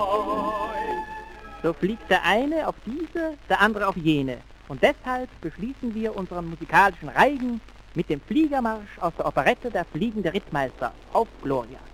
So fliegt der eine auf diese, der andere auf jene. Und deshalb beschließen wir unseren musikalischen Reigen mit dem Fliegermarsch aus der Operette Der fliegende Rittmeister auf Gloria.